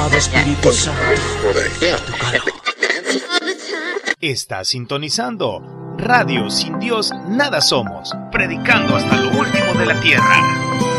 amado Espíritu Santo. Está sintonizando Radio Sin Dios Nada Somos, predicando hasta lo último de la tierra.